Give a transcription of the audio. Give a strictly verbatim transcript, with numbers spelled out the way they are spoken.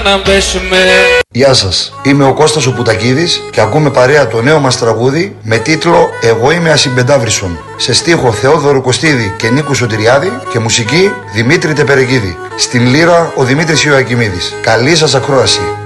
να πέσουμε. Γεια σας, είμαι ο Κώστας ο Πουτακίδης και ακούμε παρέα το νέο μας τραγούδι με τίτλο «Εγώ είμαι ασυμπεντάβρισον». Σε στίχο Θεόδωρο Κωστίδη και Νίκου Σωτηριάδη και μουσική Δημήτρη Τεπερεγίδη. Στην λύρα ο Δημήτρης Ιωακημίδης. Καλή σας ακρόαση.